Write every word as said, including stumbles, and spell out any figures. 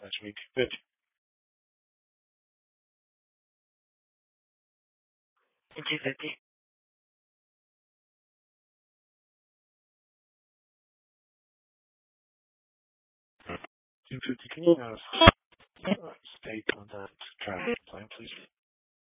next week. Good. Thank you, Vicky. Jim fifty, can you uh, state on that traffic plan, please?